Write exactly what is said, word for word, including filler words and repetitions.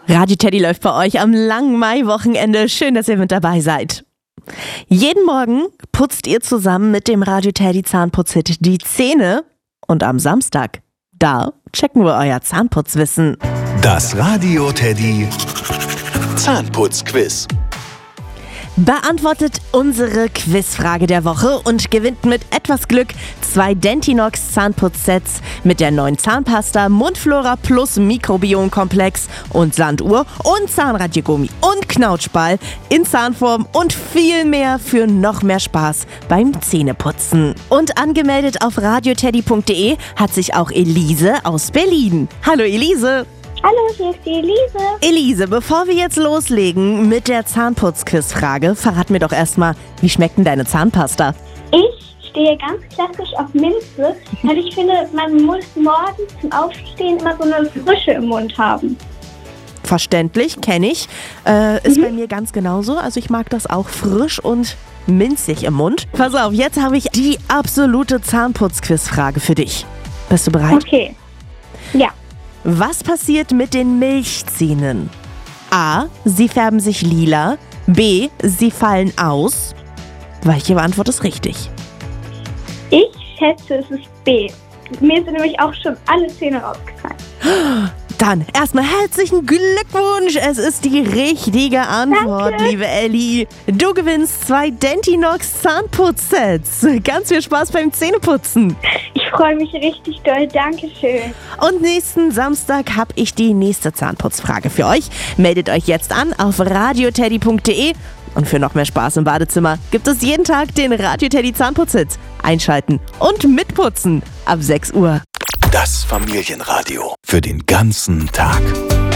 Radio Teddy läuft bei euch am langen Mai-Wochenende. Schön, dass ihr mit dabei seid. Jeden Morgen putzt ihr zusammen mit dem Radio Teddy Zahnputzhit die Zähne. Und am Samstag, da checken wir euer Zahnputzwissen. Das Radio Teddy Zahnputzquiz. Beantwortet unsere Quizfrage der Woche und gewinnt mit etwas Glück zwei Dentinox Zahnputzsets mit der neuen Zahnpasta, Mundflora Plus Mikrobiomkomplex und Sanduhr und Zahnradiergummi und Knautschball in Zahnform und viel mehr für noch mehr Spaß beim Zähneputzen. Und angemeldet auf radioteddy punkt de hat sich auch Elise aus Berlin. Hallo Elise! Hallo, hier ist die Elise. Elise, bevor wir jetzt loslegen mit der Zahnputzquiz-Frage, verrat mir doch erstmal, wie schmeckt denn deine Zahnpasta? Ich stehe ganz klassisch auf Minze, weil ich finde, man muss morgens zum Aufstehen immer so eine Frische im Mund haben. Verständlich, kenne ich. Äh, ist mhm. bei mir ganz genauso. Also ich mag das auch frisch und minzig im Mund. Pass auf, jetzt habe ich die absolute Zahnputzquiz-Frage für dich. Bist du bereit? Okay. Ja. Was passiert mit den Milchzähnen? A. Sie färben sich lila. B. Sie fallen aus. Welche Antwort ist richtig? Ich schätze, es ist B. Mir sind nämlich auch schon alle Zähne rausgefallen. Dann erstmal herzlichen Glückwunsch. Es ist die richtige Antwort, Danke. liebe Elli. Du gewinnst zwei Dentinox Zahnputzsets. Ganz viel Spaß beim Zähneputzen. Ich freue mich richtig doll. Dankeschön. Und nächsten Samstag habe ich die nächste Zahnputzfrage für euch. Meldet euch jetzt an auf radioteddy punkt de. Und für noch mehr Spaß im Badezimmer gibt es jeden Tag den Radio Teddy Zahnputzhit. Einschalten und mitputzen ab sechs Uhr. Das Familienradio für den ganzen Tag.